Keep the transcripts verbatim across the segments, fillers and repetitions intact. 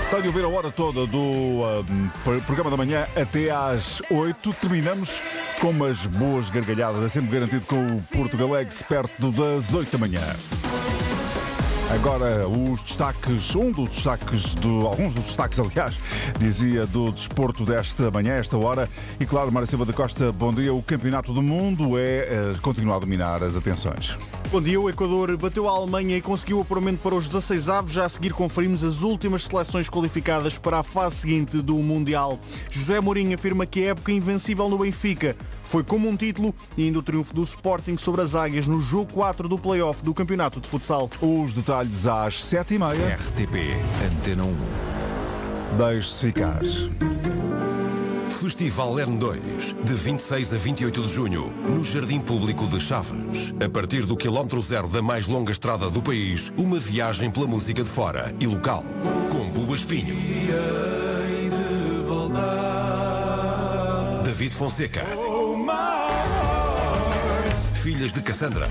Tenho de ouvir a hora toda do uh, programa da manhã até às oito. Terminamos com umas boas gargalhadas. É sempre garantido com o Portugalex perto das oito da manhã. Agora, os destaques, um dos destaques, do, alguns dos destaques, aliás, dizia, do desporto desta manhã, esta hora. E claro, Mário Silva da Costa, bom dia. O Campeonato do Mundo é, é continua a dominar as atenções. Bom dia. O Equador bateu a Alemanha e conseguiu o apuramento para os dezasseis avos. Já a seguir conferimos as últimas seleções qualificadas para a fase seguinte do Mundial. José Mourinho afirma que a época invencível no Benfica foi como um título e ainda o triunfo do Sporting sobre as Águias no jogo quatro do play-off do Campeonato de Futsal. Os detalhes às sete e meia. R T P Antena um. Deixe-se ficar. Festival N dois, de vinte e seis a vinte e oito de junho, no Jardim Público de Chaves. A partir do quilómetro zero da mais longa estrada do país, uma viagem pela música de fora e local. Com Buba Espinho, David Fonseca, Filhas de Cassandra,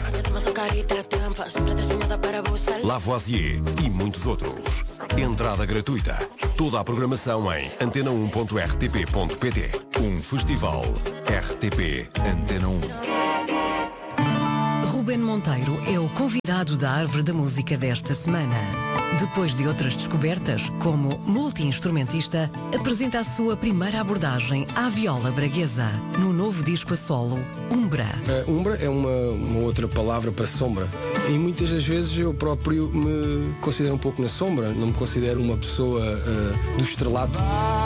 Lavoisier e muitos outros. Entrada gratuita. Toda a programação em antena um ponto r t p ponto p t. Um festival R T P Antena um. Ruben Monteiro é o convidado da Árvore da Música desta semana. Depois de outras descobertas, como multi-instrumentista, apresenta a sua primeira abordagem à viola braguesa, no novo disco a solo, Umbra. Uh, umbra é uma, uma outra palavra para sombra. E muitas das vezes eu próprio me considero um pouco na sombra, não me considero uma pessoa uh, do estrelato.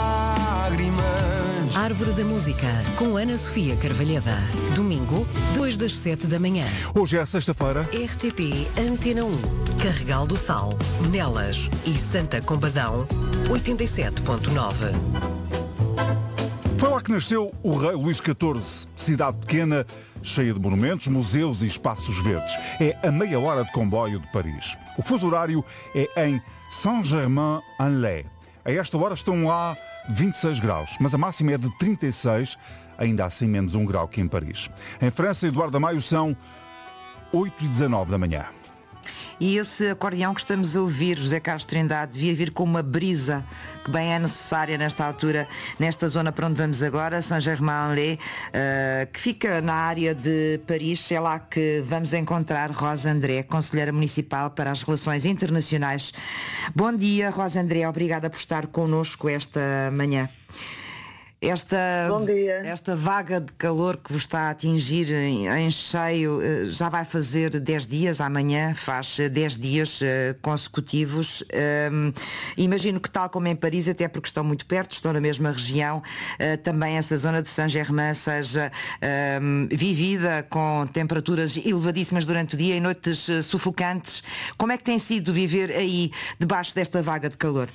Árvore da Música, com Ana Sofia Carvalheda. Domingo, depois das sete da manhã. Hoje é sexta-feira. R T P Antena um, Carregal do Sal, Nelas e Santa Combadão, oitenta e sete ponto nove. Foi lá que nasceu o rei Luís catorze. Cidade pequena, cheia de monumentos, museus e espaços verdes. É a meia hora de comboio de Paris. O fuso horário é em Saint-Germain-en-Laye. A esta hora estão lá vinte e seis graus, mas a máxima é de trinta e seis, ainda assim menos um grau que em Paris. Em França, Eduardo Amaio, são oito e dezanove da manhã. E esse acordeão que estamos a ouvir, José Carlos Trindade, devia vir com uma brisa que bem é necessária nesta altura, nesta zona para onde vamos agora, Saint-Germain-en-Laye, uh, que fica na área de Paris. É lá que vamos encontrar Rosa André, Conselheira Municipal para as Relações Internacionais. Bom dia, Rosa André, obrigada por estar connosco esta manhã. Esta, Bom dia. esta vaga de calor que vos está a atingir em, em cheio já vai fazer dez dias, amanhã faz dez dias uh, consecutivos. Um, imagino que, tal como em Paris, até porque estão muito perto, estão na mesma região, uh, também essa zona de Saint-Germain seja um, vivida com temperaturas elevadíssimas durante o dia e noites uh, sufocantes. Como é que tem sido viver aí debaixo desta vaga de calor?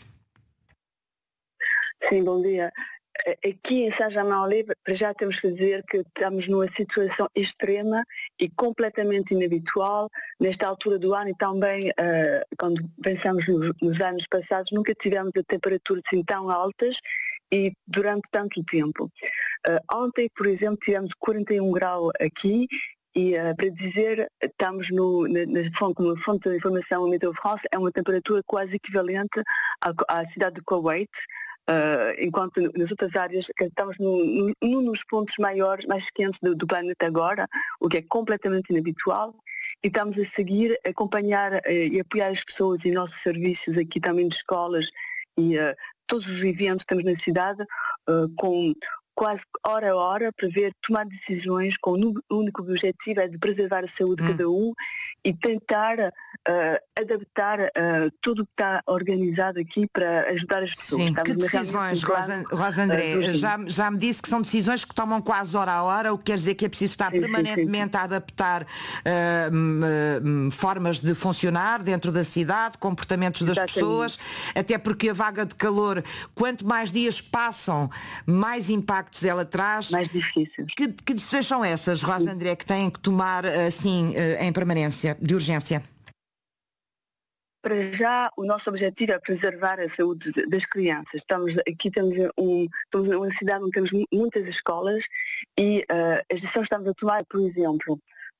Sim, bom dia. Aqui em Saint-Germain-en-Laye, para já temos que dizer que estamos numa situação extrema e completamente inabitual nesta altura do ano, e também uh, quando pensamos nos, nos anos passados nunca tivemos a temperaturas assim tão altas e durante tanto tempo. Uh, ontem, por exemplo, tivemos quarenta e um graus aqui. E uh, para dizer, estamos no, na, na fonte, como fonte de informação, a Météo France, é uma temperatura quase equivalente à, à cidade de Kuwait, uh, enquanto nas outras áreas estamos no, no, nos pontos maiores, mais quentes do, do planeta agora, o que é completamente inabitual. E estamos a seguir, a acompanhar uh, e apoiar as pessoas e nossos serviços aqui também de escolas e uh, todos os eventos que temos na cidade, uh, com quase hora a hora, para ver, tomar decisões com o único objetivo é de preservar a saúde de hum. cada um e tentar uh, adaptar uh, tudo o que está organizado aqui para ajudar as pessoas. Sim, Estamos que decisões, Rosa, Rosa André? Uh, já, já me disse que são decisões que tomam quase hora a hora, o que quer dizer que é preciso estar sim, permanentemente sim, sim. a adaptar uh, uh, formas de funcionar dentro da cidade, comportamentos das Exatamente. pessoas, até porque a vaga de calor, quanto mais dias passam, mais impacto ela traz. Mais difíceis. Que, que decisões são essas, Rosa André, que têm que tomar assim em permanência, de urgência? Para já, o nosso objetivo é preservar a saúde das crianças. Estamos aqui, temos um, estamos numa cidade onde temos muitas escolas e uh, as decisões que estamos a tomar, por exemplo,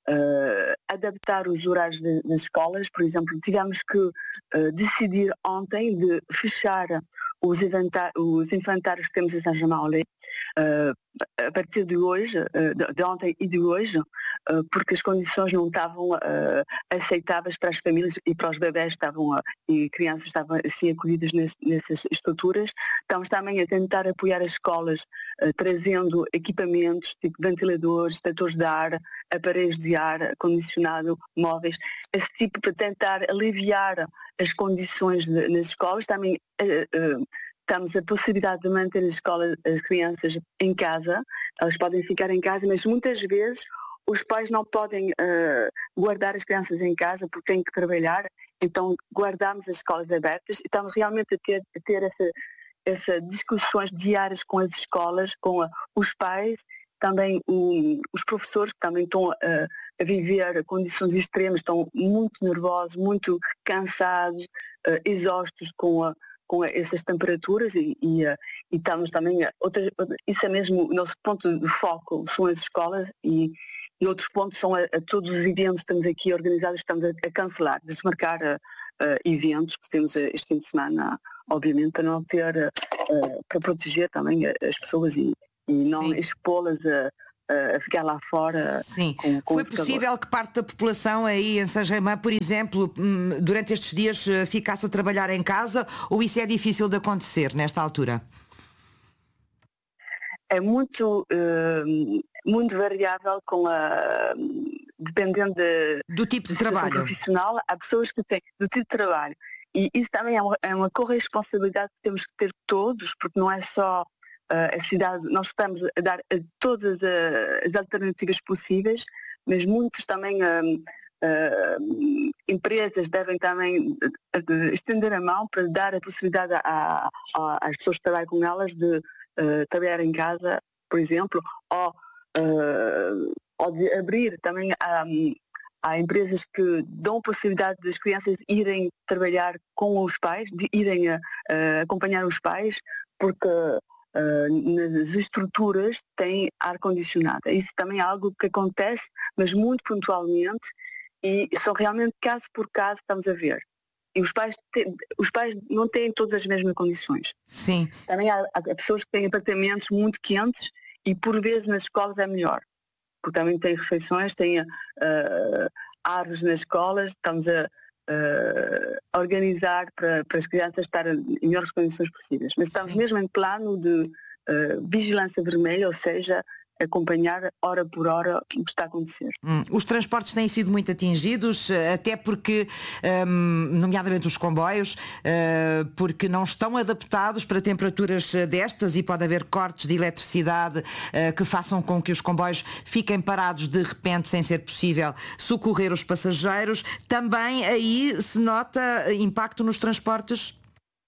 uh, adaptar os horários de, das escolas. Por exemplo, tivemos que uh, decidir ontem de fechar os, os infantários que temos em Saint-Germain-en-Laye uh, a partir de hoje, uh, de, de ontem e de hoje, uh, porque as condições não estavam uh, aceitáveis para as famílias e para os bebés estavam, uh, e crianças estavam assim acolhidas nesse, nessas estruturas. Estamos também a tentar apoiar as escolas, uh, trazendo equipamentos tipo ventiladores, detectores de ar, aparelhos de ar condicionado, móveis, esse tipo para tentar aliviar as condições de, nas escolas. Também uh, uh, temos a possibilidade de manter as escolas, as crianças em casa, elas podem ficar em casa, mas muitas vezes os pais não podem uh, guardar as crianças em casa porque têm que trabalhar, então guardamos as escolas abertas e estamos realmente a ter, a ter essa, essa discussões diárias com as escolas, com a, os pais, também um, os professores que também estão uh, a viver condições extremas, estão muito nervosos, muito cansados, uh, exaustos com a com essas temperaturas e, e, e estamos também, a, outra, isso é mesmo o nosso ponto de foco, são as escolas e, e outros pontos são a, a todos os eventos que estamos aqui organizados, estamos a, a cancelar, desmarcar a, a eventos que temos este fim de semana, obviamente, para não ter, a, a, para proteger também as pessoas e, e não expô-las a a ficar lá fora. Sim, com, com foi possível calor. Que parte da população aí em Saint-Germain, por exemplo, durante estes dias ficasse a trabalhar em casa, ou isso é difícil de acontecer nesta altura? É muito, uh, muito variável com a, dependendo de, do tipo de trabalho profissional. Há pessoas que têm do tipo de trabalho e isso também é uma, é uma corresponsabilidade que temos que ter todos, porque não é só Uh, a cidade, nós estamos a dar a todas a, as alternativas possíveis, mas muitos também uh, uh, empresas devem também uh, estender a mão para dar a possibilidade a, a, às pessoas que trabalham com elas de uh, trabalhar em casa, por exemplo, ou, uh, ou de abrir também a Há empresas que dão a possibilidade das crianças irem trabalhar com os pais, de irem a, a acompanhar os pais, porque Uh, nas estruturas tem ar-condicionado. Isso também é algo que acontece, mas muito pontualmente, e só realmente caso por caso estamos a ver. E os pais, te, os pais não têm todas as mesmas condições. Sim. Também há, há pessoas que têm apartamentos muito quentes e por vezes nas escolas é melhor. Porque também tem refeições, tem uh, árvores nas escolas, estamos a Uh, organizar para, para as crianças estarem em melhores condições possíveis. Mas estamos Sim. mesmo em plano de uh, vigilância vermelha, ou seja, acompanhar hora por hora o que está a acontecer. Hum, os transportes têm sido muito atingidos, até porque, um, nomeadamente os comboios, uh, porque não estão adaptados para temperaturas destas e pode haver cortes de eletricidade uh, que façam com que os comboios fiquem parados de repente sem ser possível socorrer os passageiros. Também aí se nota impacto nos transportes?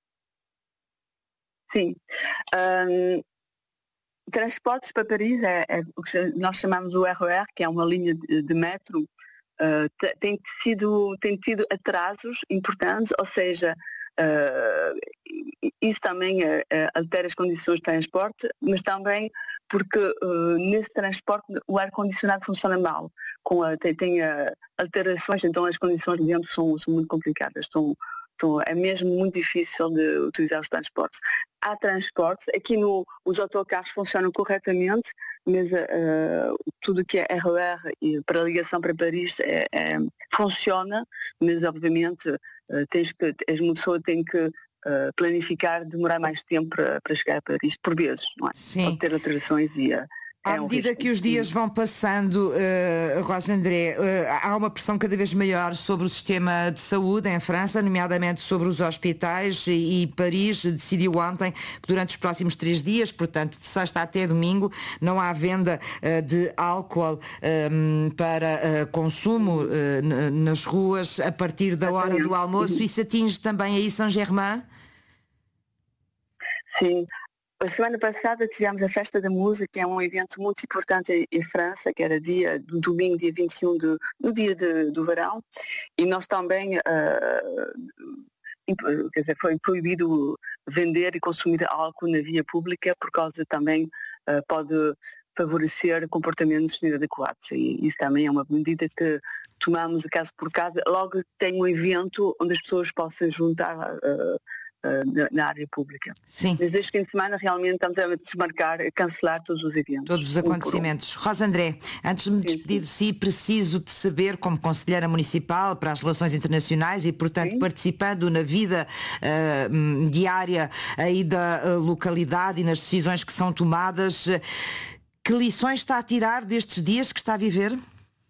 Sim. Um... Transportes para Paris é, é o que nós chamamos o R E R, que é uma linha de, de metro, uh, tem, sido, tem tido atrasos importantes, ou seja, uh, isso também uh, altera as condições de transporte, mas também porque uh, nesse transporte o ar-condicionado funciona mal, com a, tem, tem uh, alterações, então as condições de dentro são, são muito complicadas, estão, Então, é mesmo muito difícil de utilizar os transportes. Há transportes, aqui no, os autocarros funcionam corretamente, mas uh, tudo que é R E R e para a ligação para Paris é, é, funciona, mas obviamente uh, tens que, uma pessoa tem que uh, planificar, demorar mais tempo para, para chegar a Paris, por vezes, não é? Sim. Pode ter alterações e... Uh, À é um medida risco. que os dias vão passando, uh, Rosa André, uh, há uma pressão cada vez maior sobre o sistema de saúde em França, nomeadamente sobre os hospitais, e, e Paris decidiu ontem que durante os próximos três dias, portanto de sexta até domingo, não há venda uh, de álcool um, para uh, consumo uh, nas ruas a partir da hora do almoço. Isso atinge também aí Saint-Germain? Sim. A semana passada tivemos a Festa da Música, que é um evento muito importante em França, que era dia do domingo, dia vinte e um, de, no dia de, do verão, e nós também, uh, quer dizer, foi proibido vender e consumir álcool na via pública, por causa também, uh, pode favorecer comportamentos inadequados. E isso também é uma medida que tomamos caso por caso, logo que tem um evento onde as pessoas possam juntar uh, uh, na área pública. Sim. Mas este fim de semana realmente estamos a desmarcar, a cancelar todos os eventos. Todos os acontecimentos. Um um. Rosa André, antes de me despedir de si, preciso de saber, como Conselheira Municipal para as Relações Internacionais e, portanto, sim, participando na vida uh, diária aí da uh, localidade e nas decisões que são tomadas, uh, que lições está a tirar destes dias que está a viver?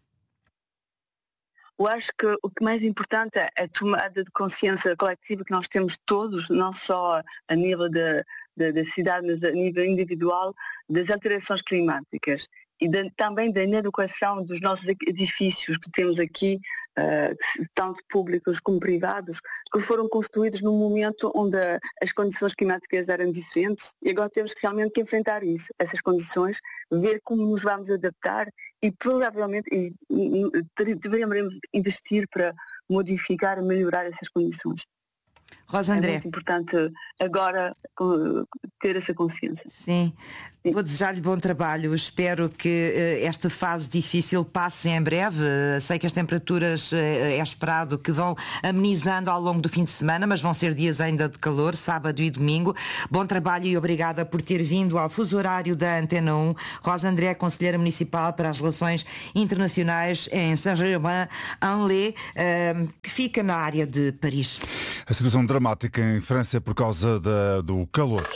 Eu acho que o que mais importante é a tomada de consciência coletiva que nós temos todos, não só a nível da, da, da cidade, mas a nível individual, das alterações climáticas e de, também da inadequação dos nossos edifícios que temos aqui, uh, tanto públicos como privados, que foram construídos num momento onde as condições climáticas eram diferentes e agora temos que realmente que enfrentar isso, essas condições, ver como nos vamos adaptar e provavelmente e, e, deveríamos investir para modificar e melhorar essas condições. Rosa André. É muito importante agora ter essa consciência. Sim. Sim. Vou desejar-lhe bom trabalho. Espero que uh, esta fase difícil passe em breve. Uh, sei que as temperaturas uh, é esperado que vão amenizando ao longo do fim de semana, mas vão ser dias ainda de calor, sábado e domingo. Bom trabalho e obrigada por ter vindo ao fuso horário da Antena um. Rosa André, Conselheira Municipal para as Relações Internacionais em Saint-Germain-en-Laye, uh, que fica na área de Paris. A situação dramática em França por causa da, do calor.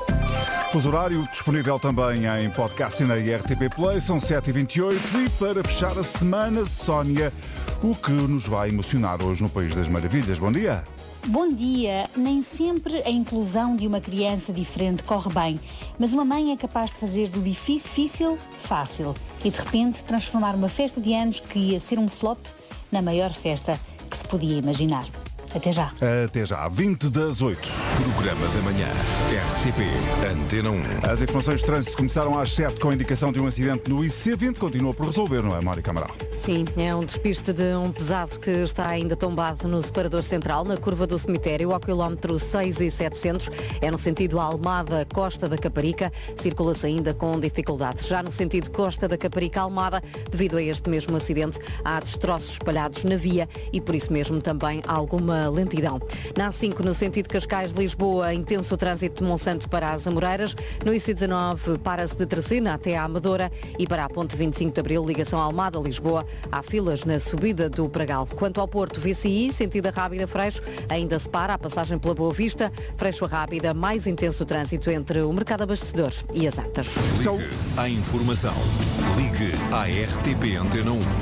Fuso horário disponível também em podcast e na R T P Play. São sete e vinte e oito e para fechar a semana, Sónia, o que nos vai emocionar hoje no País das Maravilhas. Bom dia. Bom dia. Nem sempre a inclusão de uma criança diferente corre bem, mas uma mãe é capaz de fazer do difícil fácil e de repente transformar uma festa de anos que ia ser um flop na maior festa que se podia imaginar. Até já. Até já. vinte das oito. Programa da manhã. R T P Antena um. As informações de trânsito começaram às sete com a indicação de um acidente no I C vinte. Continua por resolver, não é, Mário Camaral? Sim, é um despiste de um pesado que está ainda tombado no separador central, na curva do cemitério, ao quilómetro seis e setecentos. É no sentido Almada, Costa da Caparica. Circula-se ainda com dificuldade. Já no sentido Costa da Caparica, Almada, devido a este mesmo acidente, há destroços espalhados na via e por isso mesmo também há alguma lentidão. Na A cinco, no sentido Cascais-Lisboa, intenso trânsito de Monsanto para as Amoreiras. No I C dezanove, para-se de Tracina até à Amadora e para a ponte vinte e cinco de Abril, ligação Almada-Lisboa, há filas na subida do Pragal. Quanto ao Porto, V C I, sentido Rábida-Freixo, ainda se para a passagem pela Boa Vista. Freixo-Rábida, mais intenso trânsito entre o Mercado Abastecedores e as Antas. Ligue à informação. Ligue à R T P Antena um.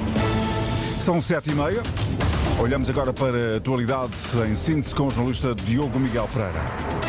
São sete e meia. Olhamos agora para a atualidade em síntese com o jornalista Diogo Miguel Pereira.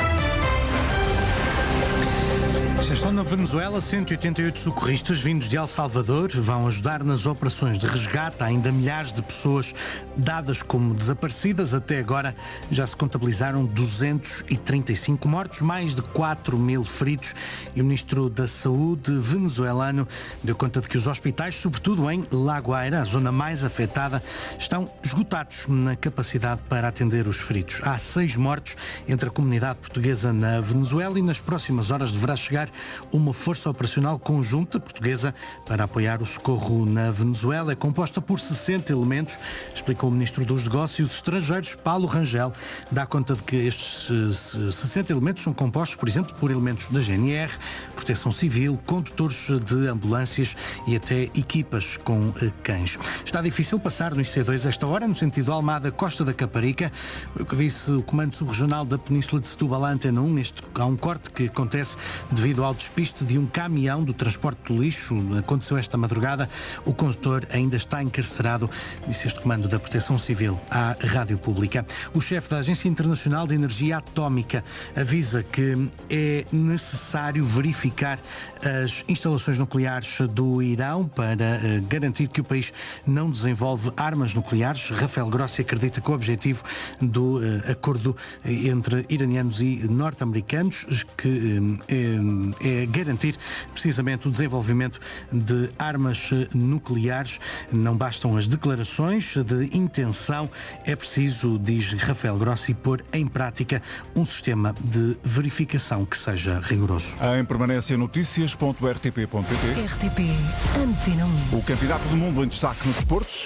Já estão na Venezuela, cento e oitenta e oito socorristas vindos de El Salvador vão ajudar nas operações de resgate. Há ainda milhares de pessoas dadas como desaparecidas. Até agora já se contabilizaram duzentos e trinta e cinco mortos, mais de quatro mil feridos. E o Ministro da Saúde venezuelano deu conta de que os hospitais, sobretudo em La Guaira, a zona mais afetada, estão esgotados na capacidade para atender os feridos. Há seis mortos entre a comunidade portuguesa na Venezuela e nas próximas horas deverá chegar uma força operacional conjunta portuguesa para apoiar o socorro na Venezuela. É composta por sessenta elementos, explicou o Ministro dos Negócios Estrangeiros, Paulo Rangel. Dá conta de que estes sessenta elementos são compostos, por exemplo, por elementos da G N R, Proteção Civil, condutores de ambulâncias e até equipas com cães. Está difícil passar no I C dois esta hora, no sentido Almada, Costa da Caparica. O que disse o Comando Subregional da Península de Setúbal, Antena um. Este, há um corte que acontece devido ao despiste de um caminhão do transporte do lixo. Aconteceu esta madrugada. O condutor ainda está encarcerado, disse este comando da Proteção Civil à Rádio Pública. O chefe da Agência Internacional de Energia Atómica avisa que é necessário verificar as instalações nucleares do Irão para uh, garantir que o país não desenvolve armas nucleares. Rafael Grossi acredita que o objetivo do uh, acordo entre iranianos e norte-americanos, que uh, é garantir precisamente o desenvolvimento de armas nucleares. Não bastam as declarações de intenção, é preciso, diz Rafael Grossi, pôr em prática um sistema de verificação que seja rigoroso. Em permanência, notícias ponto r t p ponto p t. R T P Antena um. O candidato do mundo em destaque nos desportos,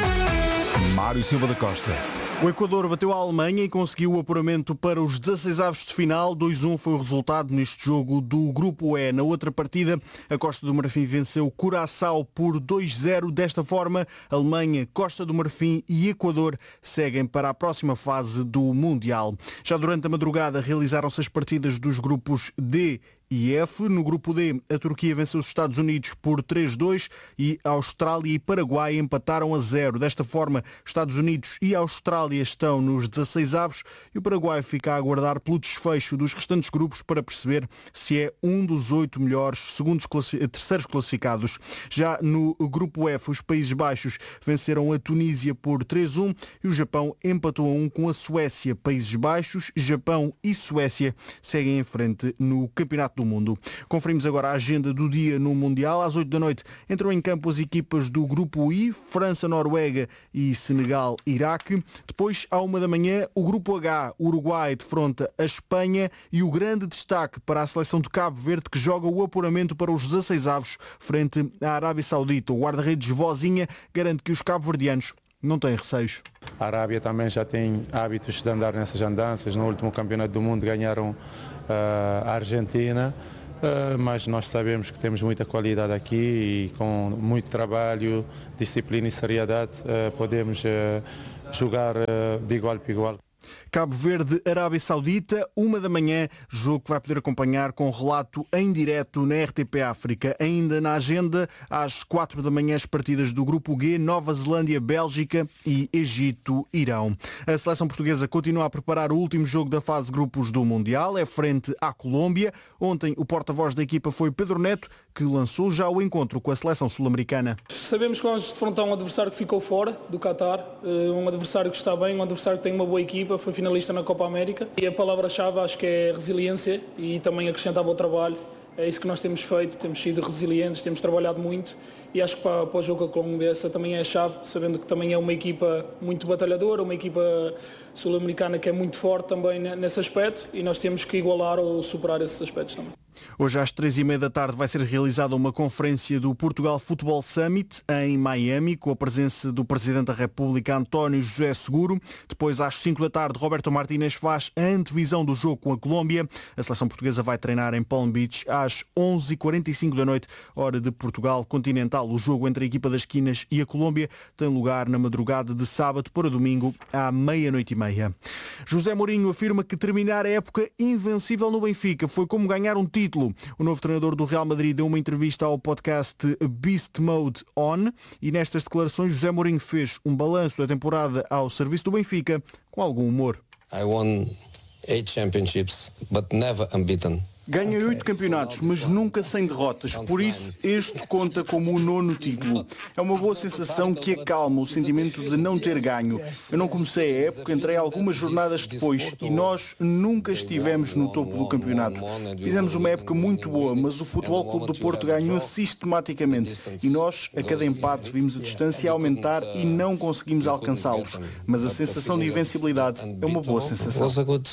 Mário Silva da Costa. O Equador bateu a Alemanha e conseguiu o apuramento para os dezasseis avos de final. dois a um foi o resultado neste jogo do Grupo E. Na outra partida, a Costa do Marfim venceu Curaçao por dois a zero. Desta forma, Alemanha, Costa do Marfim e Equador seguem para a próxima fase do Mundial. Já durante a madrugada realizaram-se as partidas dos grupos D e F. No grupo D, a Turquia venceu os Estados Unidos por três a dois e a Austrália e Paraguai empataram a zero. Desta forma, Estados Unidos e a Austrália estão nos dezasseis avos e o Paraguai fica a aguardar pelo desfecho dos restantes grupos para perceber se é um dos oito melhores segundos classi- terceiros classificados. Já no grupo F, os Países Baixos venceram a Tunísia por três a um e o Japão empatou a um com a Suécia. Países Baixos, Japão e Suécia seguem em frente no Campeonato do Mundo. Conferimos agora a agenda do dia no Mundial. Às oito da noite entram em campo as equipas do Grupo I, França, Noruega e Senegal, Iraque. Depois, à uma da manhã, o Grupo H, Uruguai defronta a Espanha e o grande destaque para a seleção de Cabo Verde, que joga o apuramento para os dezasseis avos frente à Arábia Saudita. O guarda-redes Vozinha garante que os cabo-verdianos não têm receios. A Arábia também já tem hábitos de andar nessas andanças. No último campeonato do mundo ganharam uh, a Argentina, uh, mas nós sabemos que temos muita qualidade aqui e com muito trabalho, disciplina e seriedade uh, podemos uh, jogar uh, de igual para igual. Cabo Verde, Arábia Saudita, uma da manhã, jogo que vai poder acompanhar com relato em direto na R T P África. Ainda na agenda, às quatro da manhã, as partidas do Grupo G, Nova Zelândia, Bélgica e Egito, Irão. A seleção portuguesa continua a preparar o último jogo da fase de grupos do Mundial, é frente à Colômbia. Ontem, o porta-voz da equipa foi Pedro Neto, que lançou já o encontro com a seleção sul-americana. Sabemos que vamos defrontar um adversário que ficou fora do Qatar, um adversário que está bem, um adversário que tem uma boa equipa, foi finalista na Copa América e a palavra-chave acho que é resiliência e também acrescentava o trabalho. É isso que nós temos feito, temos sido resilientes, temos trabalhado muito e acho que para, para o jogo com a Colômbia essa também é a chave, sabendo que também é uma equipa muito batalhadora, uma equipa sul-americana que é muito forte também nesse aspecto e nós temos que igualar ou superar esses aspectos também. Hoje às três e meia da tarde vai ser realizada uma conferência do Portugal Football Summit em Miami, com a presença do Presidente da República António José Seguro. Depois às cinco da tarde Roberto Martínez faz a antevisão do jogo com a Colômbia. A seleção portuguesa vai treinar em Palm Beach às onze e quarenta e cinco da noite, hora de Portugal continental. O jogo entre a equipa das Quinas e a Colômbia tem lugar na madrugada de sábado para domingo à meia-noite e meia. José Mourinho afirma que terminar a época invencível no Benfica foi como ganhar um título. O novo treinador do Real Madrid deu uma entrevista ao podcast Beast Mode On e nestas declarações José Mourinho fez um balanço da temporada ao serviço do Benfica com algum humor. I won eight championships, but never unbeaten. Ganhei oito campeonatos, mas nunca sem derrotas. Por isso, este conta como o nono título. É uma boa sensação que acalma o sentimento de não ter ganho. Eu não comecei a época, entrei algumas jornadas depois e nós nunca estivemos no topo do campeonato. Fizemos uma época muito boa, mas o Futebol Clube do Porto ganhou sistematicamente. E nós, a cada empate, vimos a distância aumentar e não conseguimos alcançá-los. Mas a sensação de invencibilidade é uma boa sensação.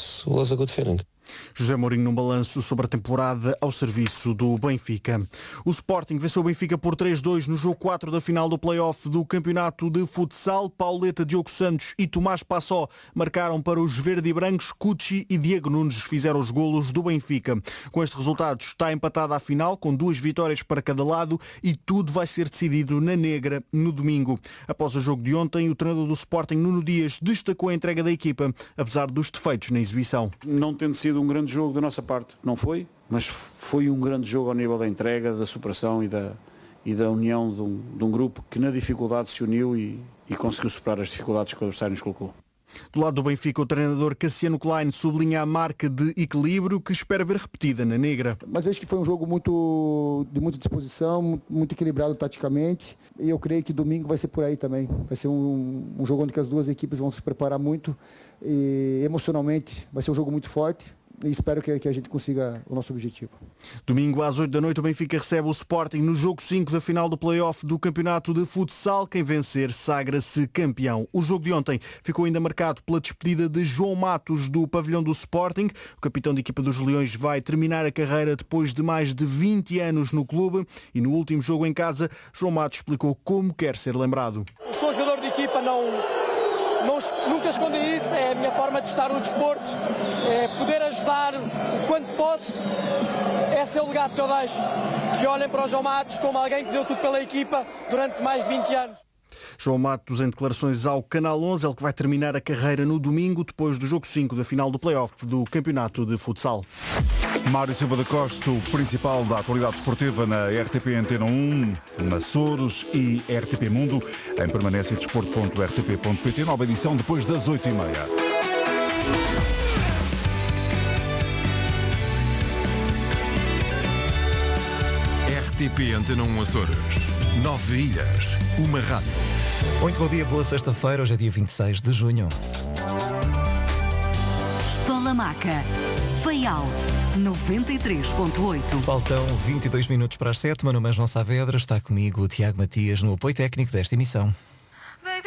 José Mourinho num balanço sobre a temporada ao serviço do Benfica. O Sporting venceu o Benfica por três a dois no jogo quatro da final do play-off do campeonato de futsal. Pauleta, Diogo Santos e Tomás Passó marcaram para os verde e brancos. Cucci e Diego Nunes fizeram os golos do Benfica. Com este resultado está empatada a final com duas vitórias para cada lado e tudo vai ser decidido na Negra no domingo. Após o jogo de ontem, o treinador do Sporting, Nuno Dias, destacou a entrega da equipa, apesar dos defeitos na exibição. Não tendo sido um grande jogo da nossa parte, não foi, mas foi um grande jogo ao nível da entrega, da superação e da, e da união de um, de um grupo que na dificuldade se uniu e, e conseguiu superar as dificuldades que o adversário nos colocou. Do lado do Benfica, o treinador Cassiano Klein sublinha a marca de equilíbrio que espera ver repetida na Negra. Mas acho que foi um jogo muito, de muita disposição, muito equilibrado taticamente e eu creio que domingo vai ser por aí também. Vai ser um, um jogo onde as duas equipes vão se preparar muito e emocionalmente vai ser um jogo muito forte. e espero que, que a gente consiga o nosso objetivo. Domingo às oito da noite o Benfica recebe o Sporting no jogo cinco da final do play-off do campeonato de futsal. Quem vencer sagra-se campeão. O jogo de ontem ficou ainda marcado pela despedida de João Matos do pavilhão do Sporting. O capitão de equipa dos Leões vai terminar a carreira depois de mais de vinte anos no clube e no último jogo em casa, João Matos explicou como quer ser lembrado. Sou jogador de equipa, não, não, nunca escondi isso, é a minha forma de estar no desporto, é poder ajudar o quanto posso, esse é o legado que eu deixo, que olhem para o João Matos como alguém que deu tudo pela equipa durante mais de vinte anos. João Matos em declarações ao Canal onze, ele que vai terminar a carreira no domingo, depois do jogo cinco da final do play-off do campeonato de futsal. Mário Silva da Costa, o principal da atualidade esportiva na R T P Antena um, na Açores e R T P Mundo, em permanência desporto ponto r t p ponto p t, nova edição depois das oito e meia. R T P Antena um Açores. Nove ilhas, uma rádio. Muito bom dia, boa sexta-feira. Hoje é dia vinte e seis de junho. Palamaca, Faial, noventa e três ponto oito. Faltam vinte e dois minutos para as sete. Mano Mas João Saavedra está comigo, o Tiago Matias, no apoio técnico desta emissão.